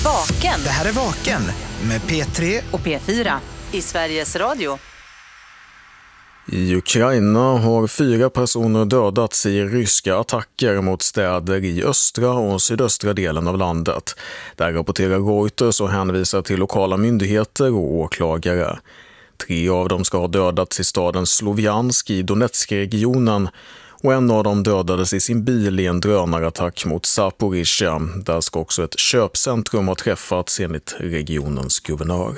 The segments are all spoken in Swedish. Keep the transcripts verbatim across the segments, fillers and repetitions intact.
Vaken. Det här är Vaken med P tre och P fyra i Sveriges Radio. I Ukraina har fyra personer dödats i ryska attacker mot städer i östra och sydöstra delen av landet. Där rapporterar Reuters och hänvisar till lokala myndigheter och åklagare. Tre av dem ska ha dödats i staden Sloviansk i Donetsk-regionen och en av dem dödades i sin bil i en drönarattack mot Zaporizjzja. Där ska också ett köpcentrum ha träffats enligt regionens guvernör.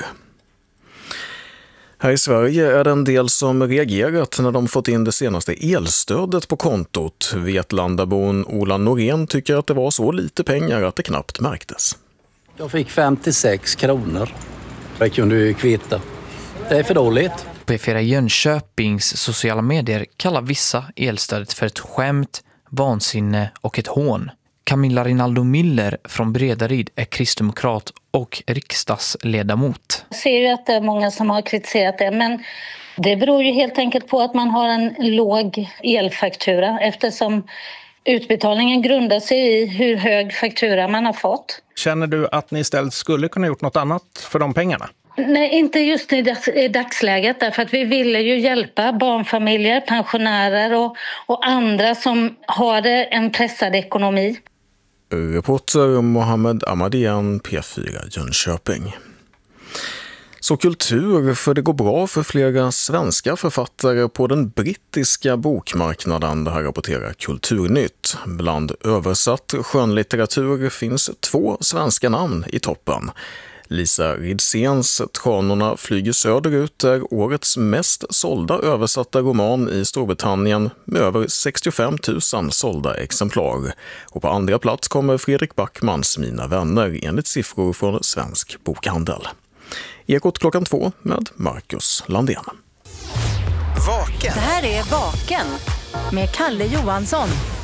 Här i Sverige är det en del som reagerat när de fått in det senaste elstödet på kontot. Vetlandabon Ola Norén tycker att det var så lite pengar att det knappt märktes. Jag fick femtiosex kronor. Det kunde ju kvitta. Det är för dåligt. P fyra Jönköpings sociala medier kallar vissa elstödet för ett skämt, vansinne och ett hån. Camilla Rinaldo Miller från Bredarid är kristdemokrat och riksdagsledamot. Jag ser ju att det är många som har kritiserat det, men det beror ju helt enkelt på att man har en låg elfaktura eftersom utbetalningen grundar sig i hur hög faktura man har fått. Känner du att ni istället skulle kunna gjort något annat för de pengarna? Nej, inte just i, dags, i dagsläget därför att vi ville ju hjälpa barnfamiljer, pensionärer och, och andra som har en pressad ekonomi. Reporter Mohammed Ahmadian, P fyra Jönköping. Så kultur, för det går bra för flera svenska författare på den brittiska bokmarknaden, det här rapporterar Kulturnytt. Bland översatt skönlitteratur finns två svenska namn i toppen. Lisa Ridséns Tranorna flyger söderut är årets mest sålda översatta roman i Storbritannien med över sextiofem tusen sålda exemplar. Och på andra plats kommer Fredrik Backmans Mina vänner enligt siffror från Svensk bokhandel. Ekot klockan två med Marcus Landén. Vaken. Det här är Vaken med Kalle Johansson.